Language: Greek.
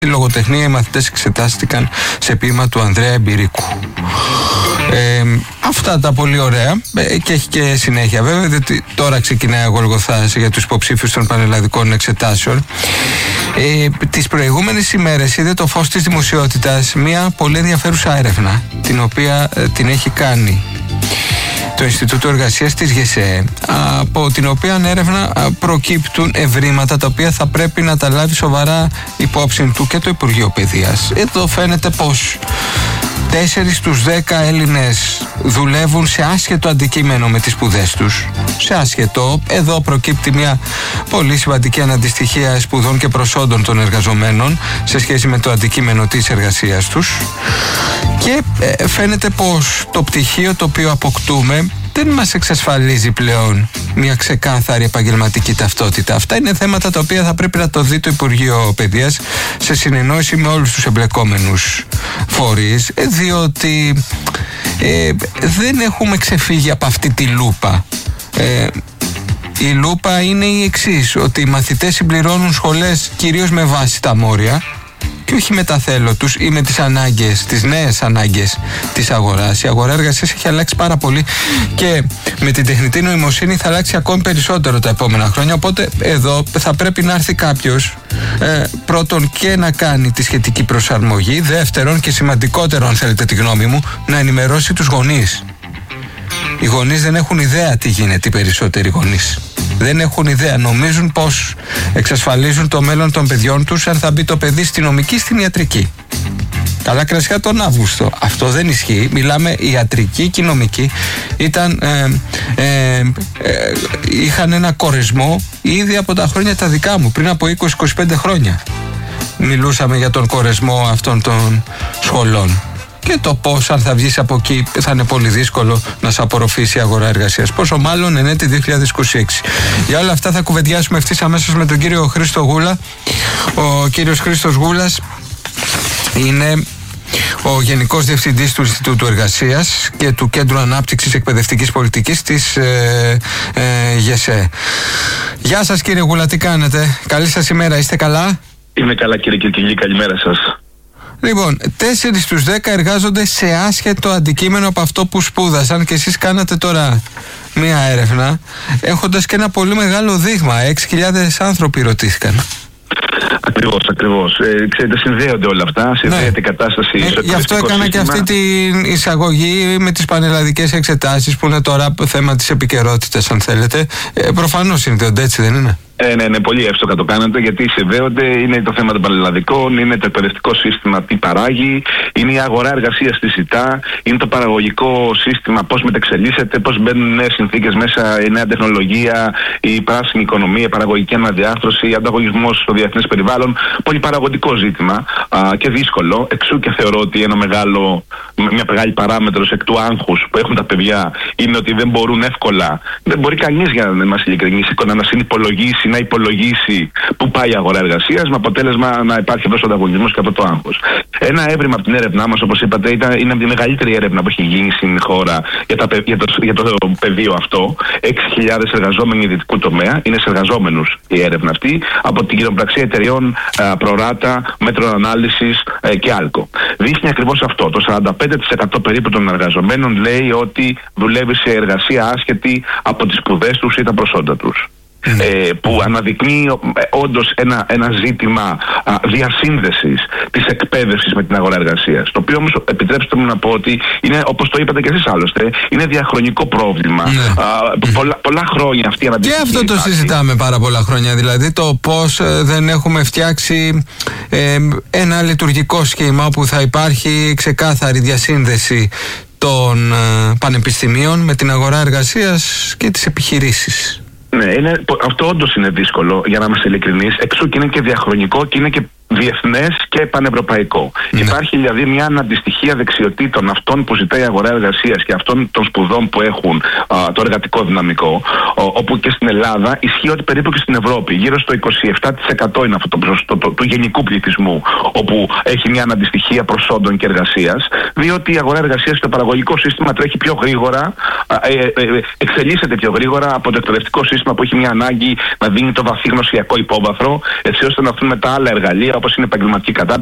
Η λογοτεχνία, οι μαθητές εξετάστηκαν σε ποίημα του Ανδρέα Εμπειρίκου. Αυτά τα πολύ ωραία και έχει και συνέχεια βέβαια, διότι τώρα ξεκινάει αγωγοθάση για τους υποψήφιους των πανελλαδικών εξετάσεων. Τις προηγούμενες ημέρες είδε το φως της δημοσιότητας μια πολύ ενδιαφέρουσα έρευνα, την οποία την έχει κάνει το Ινστιτούτο Εργασίας της ΓΕΣΕ, από την οποία έρευνα προκύπτουν ευρήματα τα οποία θα πρέπει να τα λάβει σοβαρά υπόψη του και το Υπουργείο Παιδείας. Εδώ φαίνεται πως 4 στους 10 Έλληνες δουλεύουν σε άσχετο αντικείμενο με τις σπουδές τους. Σε άσχετο, εδώ προκύπτει μια πολύ σημαντική αναντιστοιχεία σπουδών και προσόντων των εργαζομένων σε σχέση με το αντικείμενο της εργασίας τους. Και φαίνεται πως το πτυχίο το οποίο αποκτούμε δεν μας εξασφαλίζει πλέον μια ξεκάθαρη επαγγελματική ταυτότητα. Αυτά είναι θέματα τα οποία θα πρέπει να το δει το Υπουργείο Παιδείας σε συνεννόηση με όλους τους εμπλεκόμενους φορείς, διότι δεν έχουμε ξεφύγει από αυτή τη λούπα. Η λούπα είναι η εξής, ότι οι μαθητές συμπληρώνουν σχολές κυρίως με βάση τα μόρια και όχι με τα θέλω τους ή με τις ανάγκες, τις νέες ανάγκες της αγοράς. Η αγορά εργασίας έχει αλλάξει πάρα πολύ και με την τεχνητή νοημοσύνη θα αλλάξει ακόμη περισσότερο τα επόμενα χρόνια. Οπότε εδώ θα πρέπει να έρθει κάποιος πρώτον και να κάνει τη σχετική προσαρμογή, δεύτερον και σημαντικότερο, αν θέλετε τη γνώμη μου, να ενημερώσει τους γονείς. Οι γονείς δεν έχουν ιδέα τι γίνεται, οι περισσότεροι γονείς. Δεν έχουν ιδέα. Νομίζουν πως εξασφαλίζουν το μέλλον των παιδιών τους αν θα μπει το παιδί στη νομική, στην ιατρική. Καλά κρασιά τον Αύγουστο. Αυτό δεν ισχύει. Μιλάμε ιατρική και νομική. Είχαν ένα κορεσμό ήδη από τα χρόνια τα δικά μου. Πριν από 20-25 χρόνια μιλούσαμε για τον κορεσμό αυτών των σχολών. Και το πώς αν θα βγεις από εκεί θα είναι πολύ δύσκολο να σε απορροφήσει η αγορά εργασίας. Πόσο μάλλον εν έτη 2026. Για όλα αυτά θα κουβεντιάσουμε ευθύς αμέσως με τον κύριο Χρήστο Γούλα. Ο κύριος Χρήστος Γούλας είναι ο Γενικός Διευθυντής του Ινστιτούτου Εργασίας και του Κέντρου Ανάπτυξης Εκπαιδευτικής Πολιτικής της ΓΕΣΕ. Γεια σας κύριε Γούλα, τι κάνετε? Καλή σας ημέρα, είστε καλά? Είμαι καλά κύριε Κυρκυλή, καλημέρα σας. Λοιπόν, 4 στους 10 εργάζονται σε άσχετο αντικείμενο από αυτό που σπούδασαν και εσείς κάνατε τώρα μία έρευνα έχοντας και ένα πολύ μεγάλο δείγμα. 6.000 άνθρωποι ρωτήθηκαν. Ακριβώς. Ξέρετε, συνδέονται όλα αυτά, συνδέεται η κατάσταση. Γι' αυτό έκανα και αυτή την εισαγωγή με τις πανελλαδικές εξετάσεις που είναι τώρα θέμα της επικαιρότητας, αν θέλετε. Προφανώς συνδέονται, έτσι δεν είναι? Ναι, πολύ εύστοχα το κάνετε, γιατί συνδέονται. Είναι το θέμα των πανελλαδικών, είναι το εκπαιδευτικό σύστημα τι παράγει, είναι η αγορά εργασίας τι ζητά, είναι το παραγωγικό σύστημα πώς μετεξελίσσεται, πώς μπαίνουν νέες συνθήκες μέσα, η νέα τεχνολογία, η πράσινη οικονομία, η παραγωγική αναδιάρθρωση, η ανταγωνισμός στο διεθνές περιβάλλον. Πολύ παραγωγικό ζήτημα και δύσκολο. Εξού και θεωρώ ότι μια μεγάλη παράμετρος εκ του άγχους που έχουν τα παιδιά είναι ότι δεν μπορούν εύκολα. Δεν μπορεί κανείς, για να είμαστε ειλικρινείς, να συνυπολογίσει, να υπολογίσει πού πάει η αγορά εργασίας, με αποτέλεσμα να υπάρχει αυτός ο ανταγωνισμός και αυτό το άγχος. Ένα έβριμα από την έρευνά μας, όπως είπατε, είναι από τη μεγαλύτερη έρευνα που έχει γίνει στην χώρα για το πεδίο αυτό. 6.000 εργαζόμενοι ιδιωτικού τομέα, είναι σε εργαζόμενους η έρευνα αυτή, από την κοινοπραξία εταιριών Προράτα, Μέτρων Ανάλυσης και Άλκο. Δείχνει ακριβώς αυτό. Το 45% περίπου των εργαζομένων λέει ότι δουλεύει σε εργασία άσχετη από τις σπουδές τους ή τα προσόντα τους. Που αναδεικνύει όντως ένα ζήτημα διασύνδεσης της εκπαίδευσης με την αγορά εργασίας. Το οποίο όμως, επιτρέψτε μου να πω ότι είναι, όπως το είπατε και εσείς άλλωστε, είναι διαχρονικό πρόβλημα. Πολλά χρόνια αυτή η αναδεικνύει. Και αυτό το συζητάμε πάρα πολλά χρόνια, δηλαδή το πώς δεν έχουμε φτιάξει ένα λειτουργικό σχήμα όπου θα υπάρχει ξεκάθαρη διασύνδεση των πανεπιστημίων με την αγορά εργασίας και τις επιχειρήσεις. Ναι, αυτό όντως είναι δύσκολο, για να είμαστε ειλικρινείς, εξού και είναι και διαχρονικό και είναι και διεθνές και πανευρωπαϊκό. Υπάρχει δηλαδή μια αναντιστοιχεία δεξιοτήτων αυτών που ζητάει η αγορά εργασίας και αυτών των σπουδών που έχουν το εργατικό δυναμικό, όπου και στην Ελλάδα ισχύει ότι περίπου και στην Ευρώπη γύρω στο 27% είναι αυτό το ποσοστό του γενικού πληθυσμού, όπου έχει μια αναντιστοιχεία προσόντων και εργασίας, διότι η αγορά εργασίας και το παραγωγικό σύστημα τρέχει πιο γρήγορα, εξελίσσεται πιο γρήγορα από το εκπαιδευτικό σύστημα που έχει μια ανάγκη να δίνει το βαθύ γνωσιακό υπόβαθρο, έτσι ώστε να έρθουν με τα άλλα εργαλεία, όπως είναι επαγγελματική κατάρτιση.